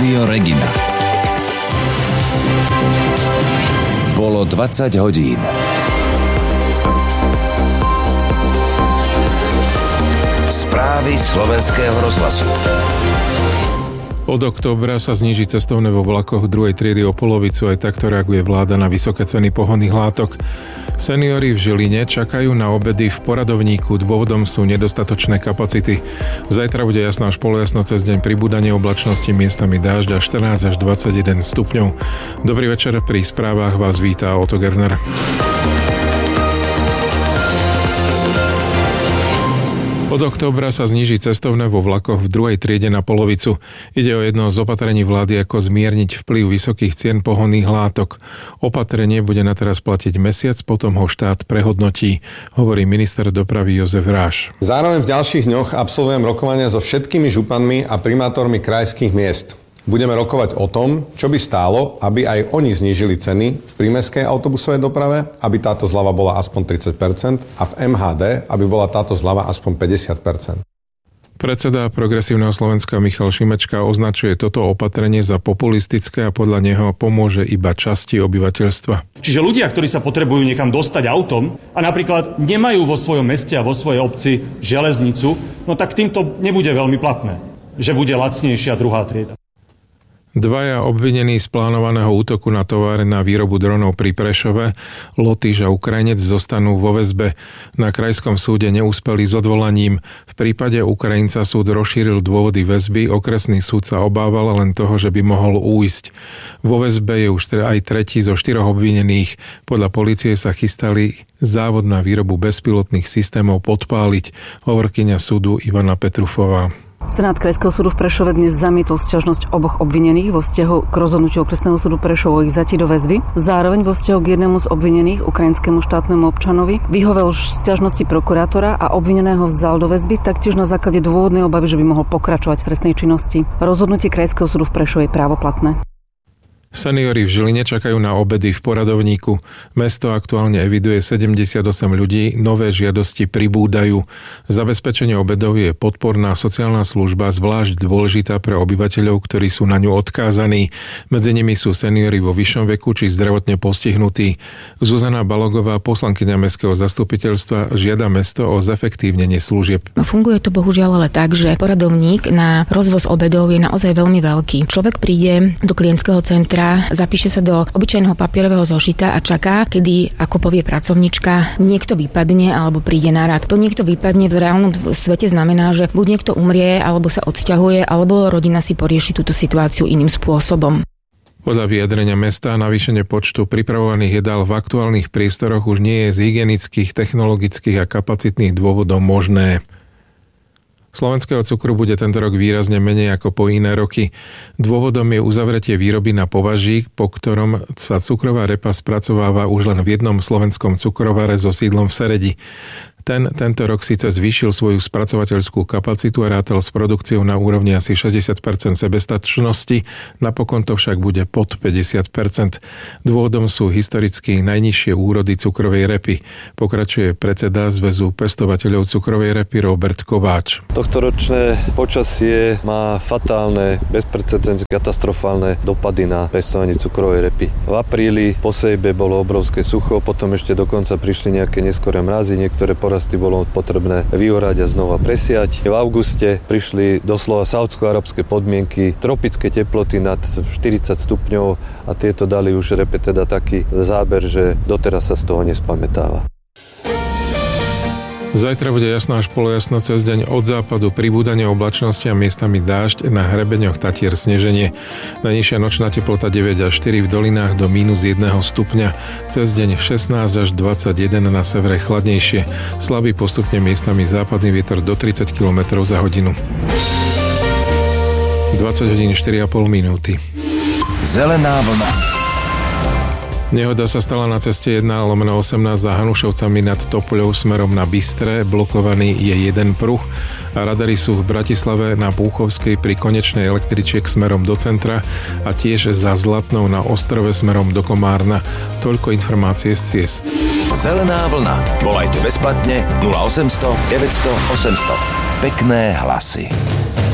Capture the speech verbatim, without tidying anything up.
Rádio Regina. Bolo dvadsať hodín. Správy slovenského rozhlasu. Od októbra sa zníži cestovné vo vlakoch druhej triedy o polovicu, aj takto reaguje vláda na vysoké ceny pohonných látok. Seniori v Žiline čakajú na obedy v poradovníku, dôvodom sú nedostatočné kapacity. Zajtra bude jasno až polojasno, cez deň pribúdanie oblačnosti, miestami dážď a štrnásť až dvadsaťjeden stupňov. Dobrý večer, pri správach vás víta Otto Gerner. Od októbra sa zníži cestovné vo vlakoch v druhej triede na polovicu. Ide o jedno z opatrení vlády, ako zmierniť vplyv vysokých cien pohonných látok. Opatrenie bude na teraz platiť mesiac, potom ho štát prehodnotí, hovorí minister dopravy Jozef Ráš. Zároveň v ďalších dňoch absolvujem rokovania so všetkými županmi a primátormi krajských miest. Budeme rokovať o tom, čo by stálo, aby aj oni znížili ceny v prímestskej autobusovej doprave, aby táto zľava bola aspoň tridsať percent a v em há dé, aby bola táto zľava aspoň päťdesiat percent. Predseda Progresívneho Slovenska Michal Šimečka označuje toto opatrenie za populistické a podľa neho pomôže iba časti obyvateľstva. Čiže ľudia, ktorí sa potrebujú niekam dostať autom a napríklad nemajú vo svojom meste a vo svojej obci železnicu, no tak týmto nebude veľmi platné, že bude lacnejšia druhá trieda. Dvaja obvinení z plánovaného útoku na továre na výrobu dronov pri Prešove, Lotyš a Ukrajinec, zostanú vo väzbe. Na krajskom súde neúspeli s odvolaním. V prípade Ukrajinca súd rozšíril dôvody väzby, okresný súd sa obával len toho, že by mohol újsť. Vo väzbe je už aj tretí zo štyroch obvinených. Podľa polície sa chystali závod na výrobu bezpilotných systémov podpáliť, hovorkyňa súdu Ivana Petrufová. Senát Krajského súdu v Prešove dnes zamietol sťažnosť oboch obvinených vo vzťahu k rozhodnutiu Okresného súdu Prešov o ich vzatí do väzby. Zároveň vo vzťahu k jednému z obvinených, ukrajinskému štátnemu občanovi, vyhovel sťažnosti prokurátora a obvineného vzal do väzby taktiež na základe dôvodnej obavy, že by mohol pokračovať v trestnej činnosti. Rozhodnutie Krajského súdu v Prešove je právoplatné. Seniori v Žiline čakajú na obedy v poradovníku. Mesto aktuálne eviduje sedemdesiatosem ľudí, nové žiadosti pribúdajú. Zabezpečenie obedov je podporná sociálna služba, zvlášť dôležitá pre obyvateľov, ktorí sú na ňu odkázaní. Medzi nimi sú seniori vo vyššom veku či zdravotne postihnutí. Zuzana Balogová, poslankyňa mestského zastupiteľstva, žiada mesto o zefektívnenie služieb. Funguje to bohužiaľ ale tak, že poradovník na rozvoz obedov je naozaj veľmi veľký. Človek príde do klientského centra, zapíše sa do obyčajného papierového zošita a čaká, kedy, ako povie pracovnička, niekto vypadne alebo príde na rad. To niekto vypadne v reálnom svete znamená, že buď niekto umrie, alebo sa odsťahuje, alebo rodina si porieši túto situáciu iným spôsobom. Podľa vyjadrenia mesta navýšenie počtu pripravovaných jedál v aktuálnych priestoroch už nie je z hygienických, technologických a kapacitných dôvodov možné. Slovenského cukru bude tento rok výrazne menej ako po iné roky. Dôvodom je uzavretie výroby na považík, po ktorom sa cukrová repa spracováva už len v jednom slovenskom cukrovare so sídlom v Seredi. Ten tento rok síce zvýšil svoju spracovateľskú kapacitu a rátal s produkciou na úrovni asi šesťdesiat percent sebestačnosti, napokon to však bude pod päťdesiat percent. Dôvodom sú historicky najnižšie úrody cukrovej repy, pokračuje predseda Zväzu pestovateľov cukrovej repy Robert Kováč. Tohtoročné počasie má fatálne, bezprecedentné, katastrofálne dopady na pestovanie cukrovej repy. V apríli po sejbe bolo obrovské sucho, potom ešte dokonca prišli nejaké neskoré mrazy, niektoré porasty bolo potrebné vyorať a znova presiať. V auguste prišli doslova saúdsko-arabské podmienky, tropické teploty nad štyridsať stupňov a tieto dali už repe teda taký záber, že doteraz sa z toho nespamätáva. Zajtra bude jasno až polojasno, cez deň od západu pribúdanie oblačnosti a miestami dážď, na hrebeňoch Tatier sneženie. Najnižšia nočná teplota deväť až štyri, v dolinách do mínus jeden stupňa. Cez deň šestnásť až dvadsaťjeden, na severe chladnejšie. Slabý postupne miestami západný vietor do tridsať kilometrov za hodinu. dvadsať hodín štyri a pol minúty. Zelená vlna. Nehoda sa stala na ceste jedna lomeno osemnásť za Hanušovcami nad Topoľou smerom na Bystre. Blokovaný je jeden pruh a radary sú v Bratislave na Púchovskej pri konečnej električiek smerom do centra a tiež za Zlatnou na Ostrove smerom do Komárna. Toľko informácie z ciest. Zelená vlna. Volajte bezplatne nula osemsto deväťsto osemsto. Pekné hlasy.